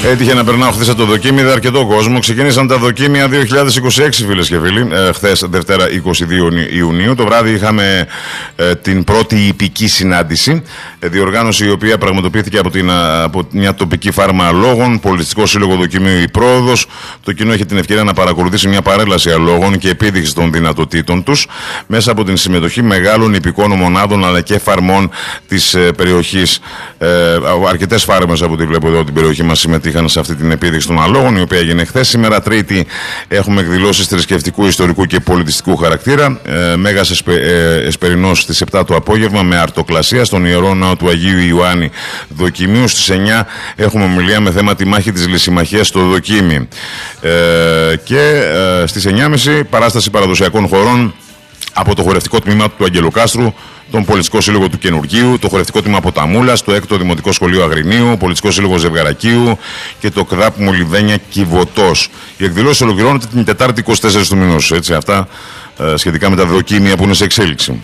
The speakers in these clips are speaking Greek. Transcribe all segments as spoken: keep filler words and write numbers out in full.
Έτυχε να περνάω χθες το δοκίμι, είδα αρκετό κόσμο. Ξεκίνησαν τα δοκίμια δύο χιλιάδες είκοσι έξι, φίλες και φίλοι. Ε, χθες, Δευτέρα είκοσι δύο Ιουνίου. Το βράδυ είχαμε ε, την πρώτη ιππική συνάντηση. Ε, διοργάνωση η οποία πραγματοποιήθηκε από, την, από μια τοπική φάρμα αλόγων, Πολιτιστικό Σύλλογο Δοκιμίου Η Πρόοδος. Το κοινό είχε την ευκαιρία να παρακολουθήσει μια παρέλαση αλόγων και επίδειξη των δυνατοτήτων τους μέσα από την συμμετοχή μεγάλων ιππικών μονάδων αλλά και φαρμών της ε, περιοχής. Ε, αρκετές φάρμες από ό,τι βλέπω εδώ την περιοχή μας συμμετείχαν σε αυτή την επίδειξη των αλόγων, η οποία έγινε χθες. Σήμερα, Τρίτη, έχουμε εκδηλώσεις θρησκευτικού, ιστορικού και πολιτιστικού χαρακτήρα. Ε, Μέγας εσπε, ε, Εσπερινός στις επτά το απόγευμα με αρτοκλασία στον Ιερό Ναό του Αγίου Ιωάννη Δοκιμίου. Στις εννιά έχουμε ομιλία με θέμα τη μάχη της Λυσιμαχίας στο Δοκίμι. Ε, και ε, στις εννιά και τριάντα παράσταση παραδοσιακών χορών από το χορευτικό τμήμα του Αγγελοκάστρου, τον Πολιτιστικό Σύλλογο του Καινουργίου, το χορευτικό τμήμα Ποταμούλας, το έκτο Δημοτικό Σχολείο Αγρινίου, Πολιτιστικό Σύλλογο Ζευγαρακίου και το ΚΔΑΠ Μολυβδένια Κιβωτός. Η εκδηλώση ολοκληρώνεται την Τετάρτη είκοσι τέσσερις του μηνός. Έτσι, αυτά ε, σχετικά με τα δοκίμια που είναι σε εξέλιξη.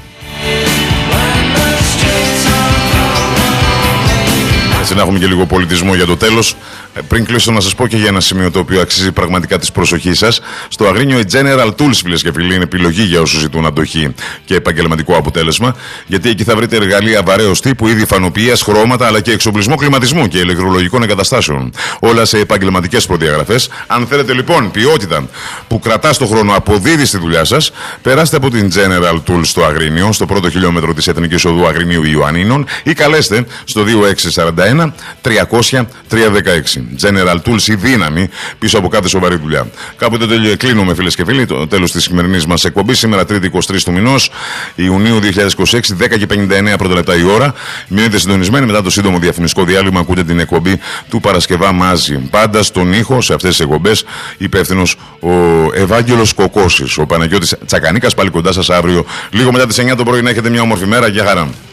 Έτσι, να έχουμε και λίγο πολιτισμό για το τέλος. Πριν κλείσω, να σας πω και για ένα σημείο το οποίο αξίζει πραγματικά της προσοχής σας. Στο Αγρίνιο η General Tools, φίλες και φίλοι, είναι επιλογή για όσους ζητούν αντοχή και επαγγελματικό αποτέλεσμα. Γιατί εκεί θα βρείτε εργαλεία βαρέως τύπου, είδη φανοποιίας, χρώματα αλλά και εξοπλισμό κλιματισμού και ηλεκτρολογικών εγκαταστάσεων. Όλα σε επαγγελματικές προδιαγραφές. Αν θέλετε λοιπόν ποιότητα που κρατά στον χρόνο, αποδίδει στη δουλειά σας, περάστε από την General Tools στο Αγρίνιο, στο πρώτο χιλιόμετρο της Εθνικής Οδού Αγρινίου Ιωαννίνων, ή καλέστε στο δύο έξι τέσσερα ένα τριακόσια τριακόσια δεκαέξι. General Tools, η δύναμη πίσω από κάθε σοβαρή δουλειά. Κάποτε τέλειο κλείνουμε, φίλες και φίλοι, το τέλος της σημερινής μας εκπομπής. Σήμερα, Τρίτη εικοστή τρίτη του μηνός Ιουνίου δύο χιλιάδες είκοσι έξι, δέκα και πενήντα εννέα πρώτα λεπτά η ώρα. Μείνετε συντονισμένοι. Μετά το σύντομο διαφημιστικό διάλειμμα, ακούτε την εκπομπή του Παρασκευά Μάζι. Πάντα στον ήχο, σε αυτές τις εκπομπές, υπεύθυνος ο Ευάγγελος Κοκώσης. Ο Παναγιώτης Τσακανίκας, πάλι κοντά σας αύριο, λίγο μετά τις εννιά το πρωί. Να έχετε μια όμορφη μέρα. Γεια χαρά.